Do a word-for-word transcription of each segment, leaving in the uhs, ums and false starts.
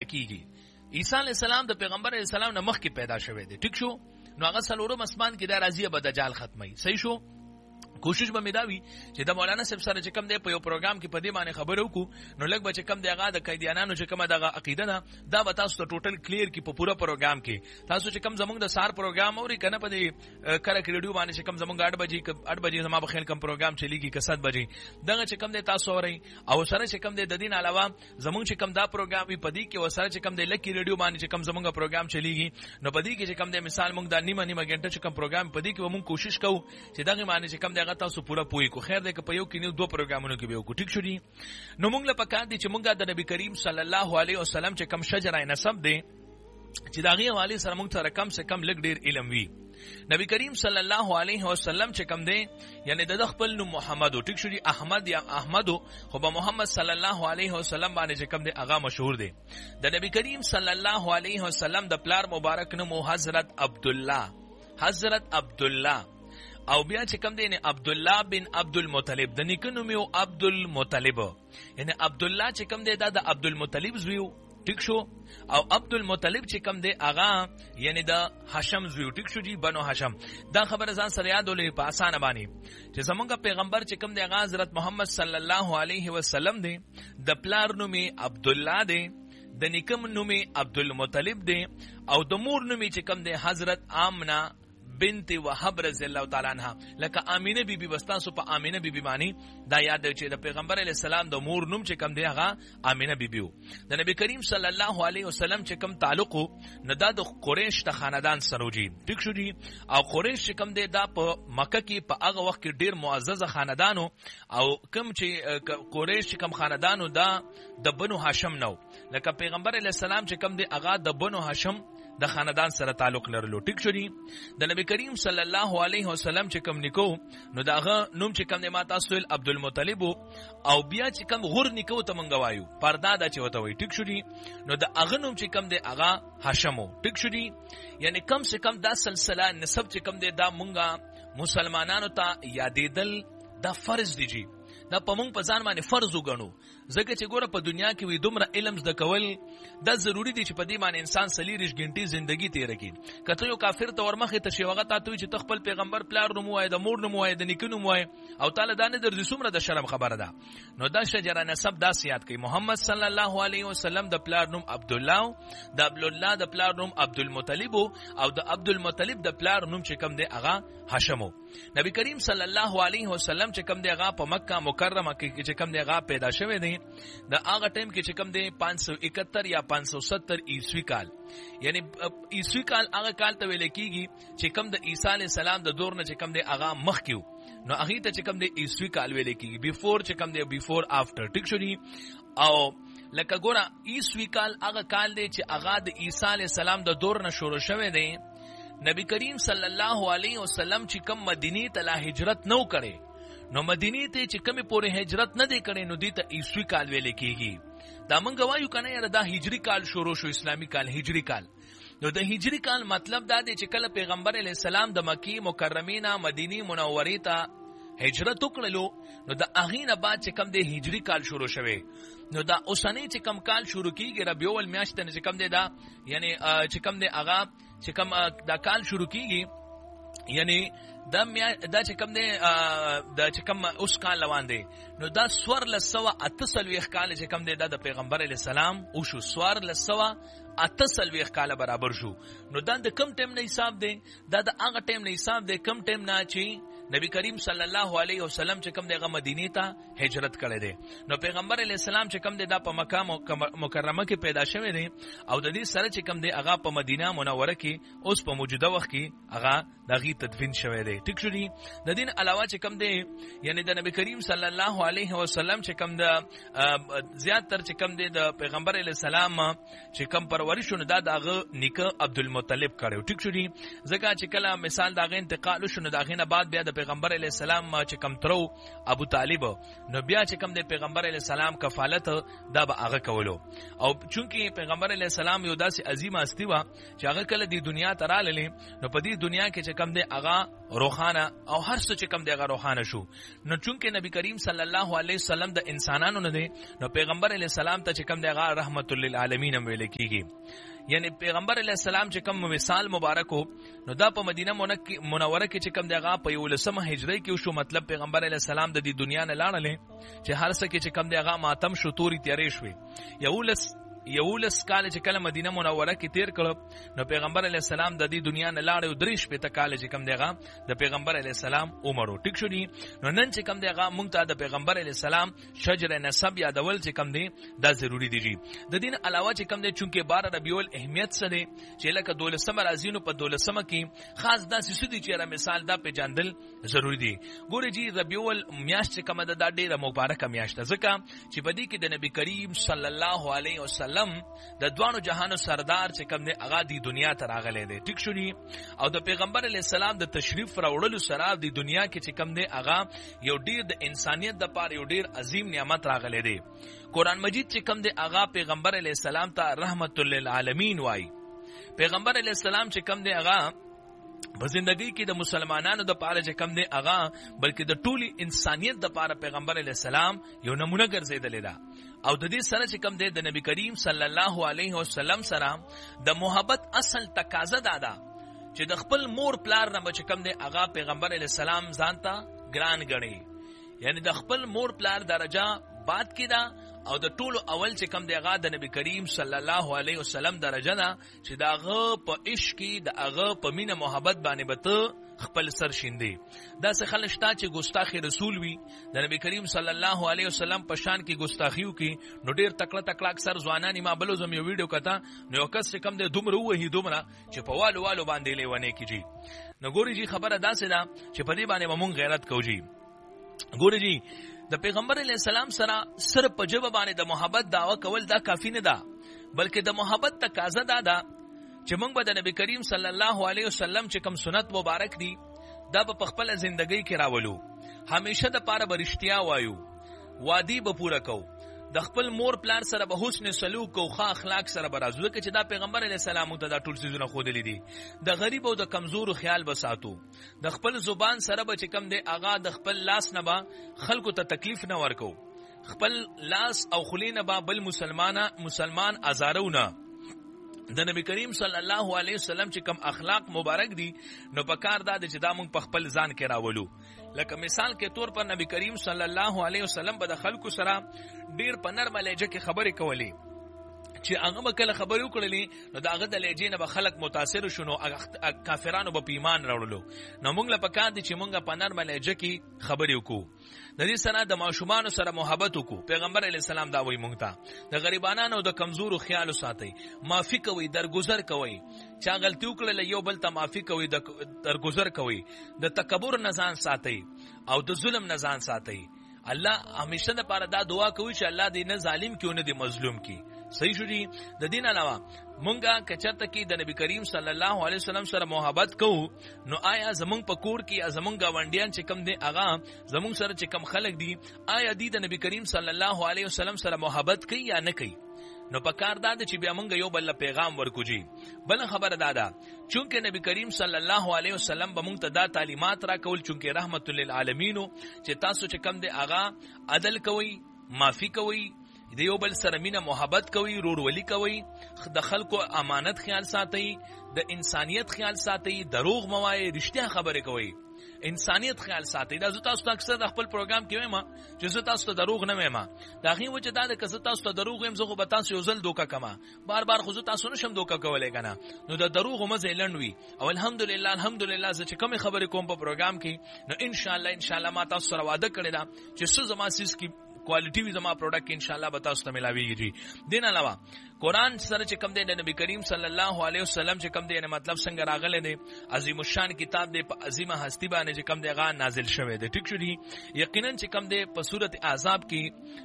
کیږي. عیسی علیه السلام د پیغمبر علیه السلام نه مخکې پیدا شوی دی. ټیک شو. نو هغه څلورم اسمان کې دا راځي به دجال ختمي. صحیح شو. کوشش به مې دا وي چې د مولانا صاحب سره چې کوم دی په یو پروګرام کې په دې باندې خبرو وکړو نو لږ به چې کوم دی هغه د قیدیانانو چې کومه دغه عقیده ده دا به تاسو ته ټوټل کلیر کی په پوره پروګرام کې. تاسو چې کوم زمونږ د سار پروګرام اوري کنه په دې کله کې ریډیو باندې چې کوم زمونږ اټ بجې اټ بجې زما په خیال کوم پروګرام چلیږي که سات بجې دغه چې کوم دی تاسو اوري او سره چې کوم دی د دین علاوه زمونږ چې کوم دا پروګرام وي په دې کې وسره چې کوم دی لکه ریډیو باندې چې کوم زمونږ پروګرام چلیږي نو په دې کې چې کوم دی مثال مونږ د نیمه نیمه غنټه چې کوم پروګرام په دې کې مونږ کوشش کوو چې دغه باندې چې کوم دی هغه تاسو پوره پوي کو. خیر ده که په یو کې نو دوه پروګرامونو کې به وکړو. ټیک شو دي. نو موږ له پکار دي چې موږ د نبی کریم صلی الله علیه وسلم چې کوم شجره نسب دی چې داغي حواله سره موږ سره کم سے کم لګ ډیر علم وی. نبی کریم صلی الله علیه وسلم چې کوم دی یعنی د خپل نوم محمد او ټیک شو دي احمد یا احمد خو به محمد صلی الله علیه وسلم باندې چې کوم دی هغه مشهور دی. د نبی کریم صلی الله علیه وسلم د پلار مبارک نوم حضرت عبد الله حضرت عبد الله او بیا چې کوم دی نه عبد الله بن عبد المطلب د نیکه نوم یو عبد المطلب یعنی عبد الله چې کوم دی دا د عبد المطلب زوی. ټیک شو. او عبد المطلب چې کوم دی هغه یعنی د هاشم زوی. ټیک شو جی بنو هاشم. دا خبره ځان سره یاد ولې په اسانه باندې چې زمونږ پیغمبر چې کوم دی هغه حضرت محمد صلی الله علیه وسلم دی د پلار نوم عبد الله دی د نیکه نوم عبد المطلب دی او د مور نوم چې کوم دی حضرت آمنه بنت وهب رضی الله تعالی عنها. لکه امینه بیبي وستاسو په امینه بیبي باندې دا یاد دی چې د پیغمبر علی السلام د مور نوم چې کم دی هغه امینه بیبي وو. د نبی کریم صلی الله علیه وسلم چې کم تعلق نه دا د قریش ته خاندان سره وجي. ټیک شو دي. او قریش چې کم دی دا په مکه کې په هغه وخت کې ډیر معزز خاندانو او کم چې قریش چې کم خاندانو دا د بنو هاشم نو. لکه پیغمبر علی السلام چې کم دی هغه د بنو هاشم د خاندان سره تعلق لرلو. ټیک شو دي. د نبی کریم صلی الله علیه وسلم چې کوم نیکو نو داغه نوم چې کوم د ما تاسو ول عبد المطلب او بیا چې کوم غور نیکو ته مونږ وایو پردادا چې وته وای. ټیک شو دي. نو د اغه نوم چې کوم د اغا هاشمو. ټیک شو دي. یعنی کم سے کم دا سلسله نسب چې کوم د دا مونږه مسلمانانو ته یادېدل دا فرض دی جی. دا په مونږ په ځان باندې فرض وګڼو ځکه چې ګوره په دنیا کې وي دومره علم زده کول دا ضروری دی چې په دې باندې انسان سلیریش غنټي ژوندۍ تیر کړي. کته یو کافر ته ورمخې ته شیوغه تاسو چې تخپل پیغمبر پلار نوم وای د مور نوم وای د نیکه نوم وای او تعالی دا نه درځي څومره د شرم خبره ده. نو دا شجره نسب دا سیات کوي محمد صلی الله علیه وسلم د پلار نوم عبد الله د عبد الله د پلار نوم عبد المطلب او د عبد المطلب د پلار نوم چې کوم دی هغه هاشمو. نبی کریم صلی الله علیه وسلم چې کوم دی هغه په مکه مکرمه کې چې کوم دی هغه پیدا شوی دی د هغه ټیم کې چې کوم دی پانچ سو اکہتر یا پانچ سو ستر عیسوی کال یعنی عیسوی کال هغه کال ته ویل کیږي چې کوم د عیسی علی السلام د دور نه چې کوم دی هغه مخ کیو نو هغه ته چې کوم دی عیسوی کال ویل کیږي بیفور چې کوم دی بیفور افټر. ټیک شو دی. او لکه ګوره عیسوی کال هغه کال دی چې هغه د عیسی علی السلام د دور نه شروع شوی دی. نبی کریم صلی الله علیه وسلم چې کوم مدینه ته لا هجرت نو کړي نو مدینه ته چې کومه پورې هجرت نه دی کړي نو دې ته عیسوی کال ویل کیږي. دا مونږ وایو کنه یاره دا هجری کال شروع شو اسلامی کال هجری کال. نو د هجری کال مطلب دا دی چې کله پیغمبر علی السلام د مکی مکرمه نه مدینه منوره ته هجرت وکړلو نو د اغینه بعد چې کم دی هجری کال شروع شوه. نو دا اوسنی چې کم کال شروع کیږي ربیع الاول نه چې کم دی دا یعنی چې کم دی اغا چې کم دا کال شروع کیږي یعنی دا دا چې کم دی دا چې کم اوس کال روان دی نو دا سور لسوا اتصل کال چې کم دی دا د پیغمبر علی السلام او شو سور لسوا اتصل ویخ کال برابر شو. نو دا د کم ټیم نه حساب دی دا د هغه ټیم نه حساب دی کم ټیم نه چې نبی کریم صلی الله علیه وسلم چې کم دغه مدینه ته هجرت کړی دی. نو پیغمبر علی السلام چې کم دی دا په مکه مکرمه کې پیدا شوی دی او د دې سره چې کم دی هغه په مدینه منوره کې اوس په موجوده وخت کې هغه دغه تدفین شوی دی. ټیک شو دی. د دین علاوه چې کم دی یعنی د نبی کریم صلی الله علیه وسلم چې کم د زیات تر چې کم دی د پیغمبر علی السلام چې کم پرورش نو دا دغه نیکه عبد المطلب کړو. ټیک شو دی. ځکه چې کله مثال دغه انتقال شو نو دغه نه بعد بیا د پیغمبر علی السلام چې کم ترو ابو طالب نو بیا چې کوم د پیغمبر علی السلام کفالت دا به هغه کولو. او چونکی پیغمبر علی السلام یو داسې عظیمه هستی و چې هغه کله د دنیا ته راغلی نو په دې دنیا کې چې کوم دی هغه روخانه او هر څه چې کوم دی هغه روخانه شو. نو چونکی نبی کریم صلی الله علیه وسلم د انسانانو نه دی نو پیغمبر علی السلام ته چې کوم دی هغه رحمت للعالمین هم ویل کیږي. یعنی پیغمبر علیہ السلام چې کوم مثال مبارکو نو دا په مدینه منوره کې چې کوم دغه په یولسمه هجری کې شو. مطلب پیغمبر علیہ السلام د دې دنیا نه لاړل چې هر څه کې چې کوم دغه ماتم شو توري تیارې شوې. یولس یولس کال چې کله مدینه منوره کې تیر کړ نو پیغمبر علیہ السلام د دې دنیا نه لاړ او دریش په تکاله چې کوم دغه د پیغمبر علیہ السلام عمر ټیک شو دي. نو نن چې کوم دغه مونږ ته د پیغمبر علیہ السلام شجره نسب یادول چې کوم دي دا ضروری دي. د دین علاوه چې کوم دي چونکه بار ربیع الاهمیت سره دي چې لکه دولسمه راځینو په دولسمه کې خاص داسې سودي چې را مثال دا په جاندل ضروری دي. ګورې جی ربیع المیاشت کومه ده ډیره مبارکه میاشت ده ځکه چې په دې کې د نبی کریم صلی الله علیه وسلم د دوانو جهانو سردار چې کوم دی هغه د دنیا ته راغلی دی ټیک شو ني. او د پیغمبر علی السلام د تشریف راوړلو سره د دنیا کې چې کوم دی هغه یو ډیر د انسانیت د پاره یو ډیر عظیم نعمت راغلی دی. قرآن مجید چې کوم دی هغه پیغمبر علی السلام ته رحمت للعالمین وای. پیغمبر علی السلام چې کوم دی هغه په زندگی کې د مسلمانانو د پاره چې کم دی هغه بلکې د ټولي انسانیت د پاره پیغمبر علی السلام یو نمونه ګرځیدل دا. او د دې سره چې کم دی د نبی کریم صلی الله علیه وسلم سره د محبت اصل تقاضا دادا چې د خپل مور پلار نه چې کم دی هغه پیغمبر علی السلام ځانته ګران غني. یعنی د خپل مور پلار درجه بات کی دا او د ټولو اول چې کم دی هغه د نبی کریم صلی الله علیه وسلم درجه ده چې دا هغه په عشق کې د هغه په مینه محبت باندې به خپل سر شیندي. دا څه خلک شته چې ګستاخی رسول وي د نبی کریم صلی الله علیه وسلم په شان کې ګستاخیو کې نو ډیر تکړه تکړه اکثر ځوانان ما بلو زم یو ویډیو کته نو یو کس چې کم دی دومره وਹੀ دومره چې په والو والو باندې لیونه کیږي. نو ګوري جی خبره داسې ده چې په دې باندې مونږ غیرت کوجی. ګوري جی د پیغمبر علیہ السلام سره صرف په جواب باندې د محبت دعوا کول دا کافی نه ده بلکې د محبت تقاضا دا ده چې موږ به د نبی کریم صلی الله علیه وسلم چې کوم سنت مبارک دي دا په خپل ژوندۍ کې راولو. همیشه د پاره برشتیا وایو وادي به پورا کو. د خپل مور پلار سره به حسن سلوک او ښه اخلاق سره برازو کې چې دا پیغمبر علیہ السلام ته دا ټول سيزونه خو دي دي. د غریب او د کمزورو خیال بساتو. د خپل زبان سره به چې کم دی اغا د خپل لاس نه با خلکو ته تکلیف نه ورکو. خپل لاس او خلینه با بل مسلمانه مسلمان ازارونه. د نبی کریم صلی الله علیه وسلم چې کم اخلاق مبارک دي نو پکار دا چې دا مونږ په خپل ځان کې راولو. لکه مثال کې طور پر نبی کریم صلی الله علیه وسلم به د خلکو سره ډیر په نرمه لهجه کې خبرې کولې چې هغه به کله خبرې وکړلې نو دا هغه د لهجې نه به خلک متاثر شونو کافرانو به ایمان راوړلو. نو مونږ له پکار دي چې مونږ په نرمه لهجه کې خبرې وکړو. د دې سره د ماشومان سره محبت وکړو. پیغمبر علیہ السلام دا وایي مونږ ته د غریبانو او د کمزورو خیال ساتي. معافي کوي درگذر کوي. چا غلطي وکړله یو بل ته معافي کوي درگذر کوي. د تکبر نه ځان ساتي او د ظلم نه ځان ساتي. الله همیشه د پاره دا دعا کوي چې الله دې نه ظالم کیو نه دې مظلوم کی. صحیح شو جی. د دین علاوه مونږه کچرته کې د نبی کریم صلی الله علیه وسلم سره محبت کوو نو آیا زمونږ په کور کې زمونږ گاونډیان چې کم دي اغا زمونږ سره چې کم خلک دي آیا دې د نبی کریم صلی الله علیه وسلم سره محبت کوي یا نه کوي؟ نو پکار دا چې بیا مونږ یو بل پیغام ورکو جی. بل خبر دادا چونکه نبی کریم صلی الله علیه وسلم به مونږ ته دا تعلیمات را کول چونکه رحمت للعالمین چې تاسو چې کم دي اغا عدل کوي معافي کوي د یو بل سره مینه محبت کوي رورولي کوي د خلکو امانت خیال ساتي د انسانیت خیال ساتي دروغ موای رښتیا خبره کوي انسانیت خیال ساتي. دا زه تاسو ته اکثر د خپل پروګرام کې وایم چې زه تاسو ته دروغ نه وایم. دا غي وجه دا د کزه تاسو ته دروغ وایم زه خو به تاسو یو ځل دوکا کما بار بار خو زه تاسو نشم دوکا کولای کنه. نو د دروغ مزه لنډوي او الحمدلله الحمدلله زه چې کوم خبره کوم په پروګرام کې نو ان شاء الله ان شاء الله ما تاسو سره وعده کړی دا چې څه زما سیس کی क्वालिटी भी जमा प्रोडक्ट इंशाल्लाह बताओ तो मिलावेगी जी. दिन अलावा कुरान सर च कम दे नबी करीम सल्लल्लाहु अलैहि वसल्लम च कम दे मतलब संग रागले दे अजीम शान किताब दे अजीम हस्ती बाने च कम दे गा नाजिल शवे दे. ठीक शुदी यकीनन च कम दे प सूरत अहज़ाब की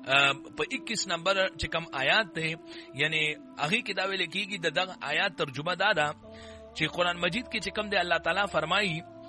प इक्कीस नंबर च कम आयात थे यानी अही किताब लिखीगी द आयात तर्जुमा दादा च कुरान मजीद की च कम दे अल्लाह ताला फरमाई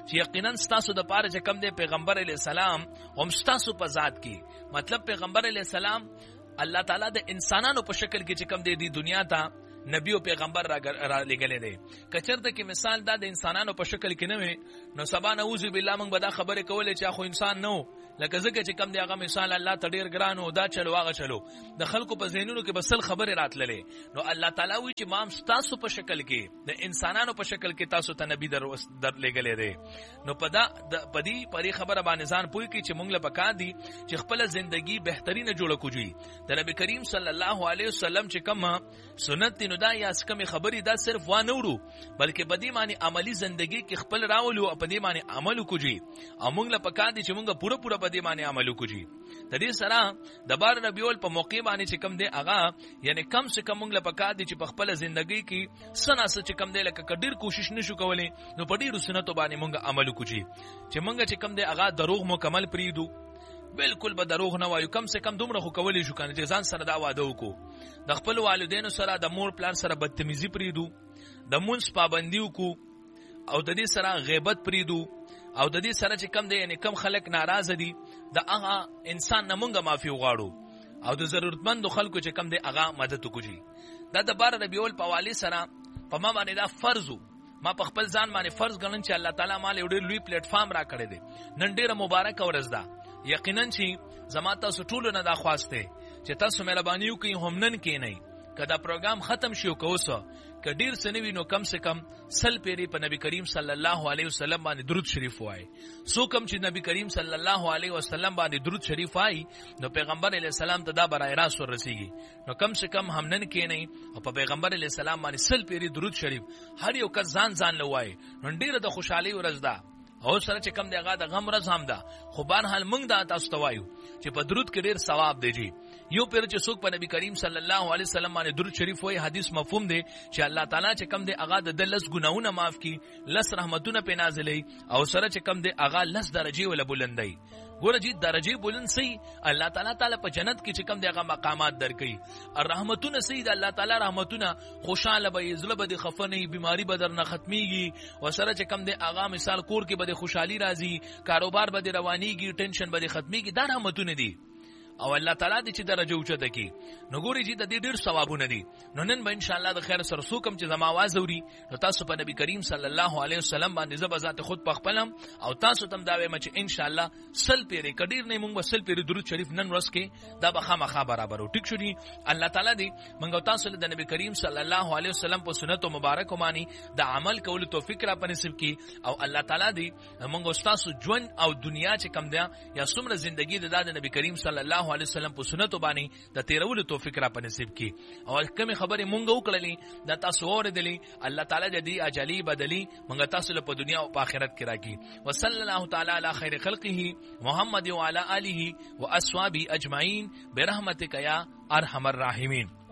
چې یقینا ستاسو د پاره چې کم دی پیغمبر علیه السلام هم ستاسو په ذات کې، مطلب پیغمبر علیه السلام الله تعالی د انسانانو په شکل کې چې کم دی دی دنیا ته نبی او پیغمبر را, را لګلې دی. کچرته کې مثال دا د انسانانو په شکل کې نه وي نو سبا نعوذ بالله موږ به دا خبره کولې چې خو انسان نو لکه ځکه چې کم دی هغه مثال الله ته ډیر ګران او دا چلو هغه چلو د خلکو په ذهنونو کې بسل خبره راتللې. نو الله تعالی وی چې مام تاسو په شکل کې د انسانانو په شکل کې تاسو ته نبی در در لګلې دی. نو پدا د پدی پری خبره باندې ځان پوي کې چې موږ له پکا دي چې خپل ژوندۍ بهترینه جوړه کوجی د نبی کریم صلی الله علیه وسلم چې کوم سنت نو دا یا کم خبرې دا صرف و نه ورو بلکې په دې معنی عملی زندگی کې خپل راولو او په دې معنی عمل وکړي او موږ له پکا دي چې موږ پوره پوره په دې معنی عمل وکړي. د دې سره د بار ربیول په موقع باندې چې کم دی هغه یعنی کم سے کم موږ له پکا دي چې په خپل زندگی کې سنا سچ کم دی لکه کډیر کوشش نشو کولای نو په ډیرو سنتو باندې موږ عمل وکړي چې موږ چې کم دی هغه دروغ مکمل پریدو بالکل به دروغ نه وایو کم سے کم دومره خو کولی شو کنه چې ځان سره دا واده وکړو د خپل والدینو سره د مور پلان سره بدتمیزی پریدو د مونږ پابندي وکړو او د دې سره غیبت پریدو او د دې سره چې کم دی یعنی کم خلک ناراضه دي د هغه انسان نه مونږه معافي وغواړو او د ضرورتمند خلکو چې کم دی هغه مدد وکړي. دا د بار ربیول په والی سره په ما باندې دا فرض ما په خپل ځان باندې فرض ګڼم چې الله تعالی مال یو ډېر لوی پلیټ فارم را کړی دی. نن ډېره مبارک ورځ ده یقینا چې زما تاسو ټول نه دا خواسته چې تاسو مهرباني وکړئ هم نن کې نه کدا پروګرام ختم شي او کوسه کډیر سنوي نو کم سے کم سل پیری په نبی کریم صلی الله علیه وسلم باندې درود شریف وای. سو کم چې نبی کریم صلی الله علیه وسلم باندې درود شریف وای نو پیغمبر علیه السلام ته دا برای راست ورسیږي. نو کم سے کم هم نن کې نه او په پیغمبر علیه السلام باندې سل پیری درود شریف هر یو کس ځان ځان لوای نو ډیره د خوشحالي ورځ ده او سره چې کم دی هغه د غم ورځ هم ده. خو بهرحال موږ دا تاسو ته وایو چې په درود کې ډیر ثواب دی جی. یو پیر چې څوک په نبی کریم صلی الله علیه وسلم باندې درود شریف وایي حدیث مفهوم دی چې الله تعالی چې کم دی هغه د لس ګناونه معاف کی لس رحمتونه په نازلې او سره چې کم دی هغه لس درجه ول بلندای. ګوره جی درجه بلند سي الله تعالی تعالی په جنت کې چې کم دی هغه مقامات درکې الرحمتونه سي د الله تعالی رحمتونه خوشاله به زله به خفنه بیماری به در نه ختميږي او سره چې کم دی هغه مثال کور کې به خوشحالي راځي کاروبار به روانيږي ټینشن به ختميږي دا رحمتونه دي او الله تعالی دې چې درجه اوچته کی. نو ګوري چې د دې ډېر ثوابونه دي. نو نن به ان شاء الله د خیر سره سوکم چې زما आवाज اوري نو تاسو په نبی کریم صلی الله علیه وسلم باندې زب ذات خود پخپلم او تاسو تم دا وایم چې ان شاء الله سل پیری کډیر نه مونږ سل پیری درود شریف نن ورځ کې دا به خامخا برابر او ټیک شو دي. الله تعالی دې مونږ تاسو له نبی کریم صلی الله علیه وسلم په سنت مبارک باندې د عمل کولو توفیق را پنځب کی او الله تعالی دې مونږ تاسو ژوند او دنیا چې کم ده یا څومره ژوندۍ د نبی کریم صلی الله علیه وسلم په سنتو باندې د تیرولو توفیق را پنځب کی او کوم خبره مونږ وکړلې د تاسو اوریدلې الله تعالی دې اجلی بدلی مونږ تاسو له په دنیا او په آخرت کې راکړي. وصلی الله تعالی علی خیر خلقه محمد وعلى آله واصحابه اجمعین برحمتک یا ارحم الراحمین.